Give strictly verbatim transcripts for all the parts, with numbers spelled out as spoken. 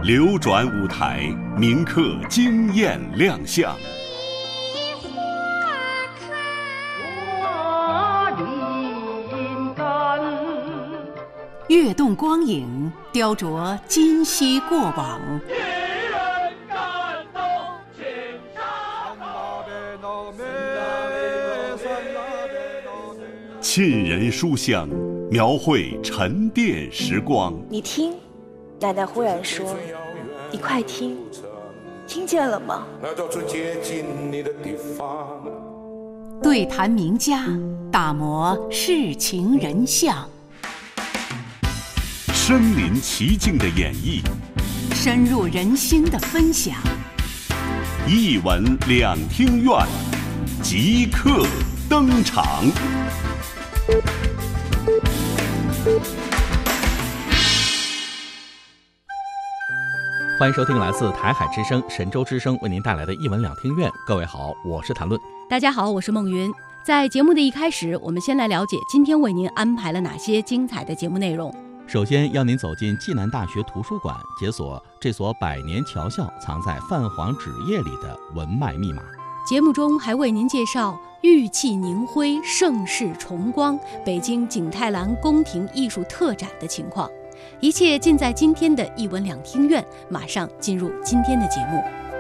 流转舞台，铭刻惊艳亮相。 跃动光影，雕琢今昔过往。 沁人书香，描绘沉淀时光。 你听，奶奶忽然说：“你快听，听见了吗？” 对谈名家，打磨世情人相。 身临其境的演绎， 深入人心的分享。 一闻两厅院，即刻登场。 欢迎收听来自台海之声、神州之声为您带来的一闻两厅院。各位好，我是谭论。 大家好，我是孟云。在节目的一开始，我们先来了解今天为您安排了哪些精彩的节目内容。 首先要您走进暨南大学图书馆，解锁这所百年侨校藏在泛黄纸页里的文脉密码。 节目中还为您介绍玉器凝辉，盛世重光，北京景泰蓝宫廷艺术特展的情况。一切尽在今天的一闻两厅院，马上进入今天的节目。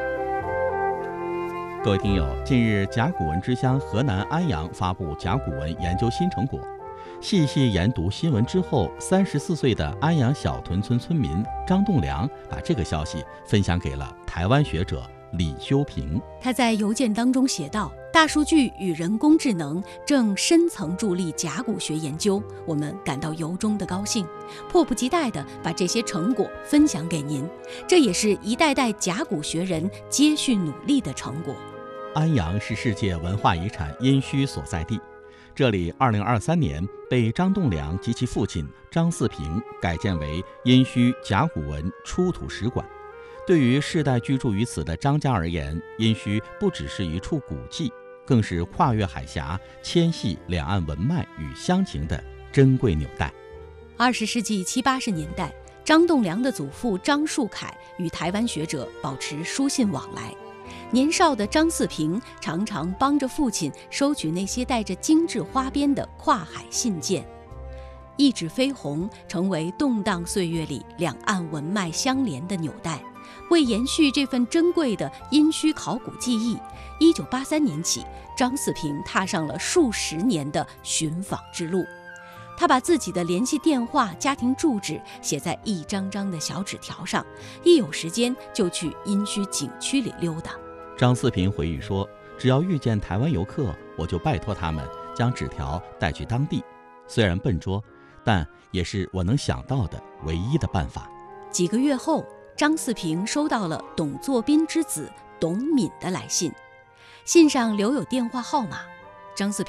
各位听友，近日甲骨文之乡河南安阳发布甲骨文研究新成果。细细研读新闻之后，三十四岁的安阳小屯村村民张栋梁把这个消息分享给了台湾学者李修平。 他在邮件当中写道：大数据与人工智能正深层助力甲骨学研究，我们感到由衷的高兴，迫不及待地把这些成果分享给您，这也是一代代甲骨学人接续努力的成果。 安阳是世界文化遗产殷墟所在地，这里二零二三年被张栋梁及其父亲张四平改建为殷墟甲骨文出土史馆。对于世代居住于此的张家而言，殷墟不只是一处古迹，更是跨越海峡、牵系两岸文脉与乡情的珍贵纽带。 二十世纪七八十年代，张栋梁的祖父张树凯与台湾学者保持书信往来。年少的张四平常常帮着父亲收取那些带着精致花边的跨海信件。一纸飞鸿成为动荡岁月里两岸文脉相连的纽带。为延续这份珍贵的殷墟考古技艺，一九八三年起，张四平踏上了数十年的寻访之路。他把自己的联系电话、家庭住址写在一张张的小纸条上，一有时间就去殷墟景区里溜达。 张四平回忆说，只要遇见台湾游客，我就拜托他们将纸条带去当地。虽然笨拙，但也是我能想到的唯一的办法。 几个月后，张四平收到了董作宾之子董敏的来信，信上留有电话号码。张四平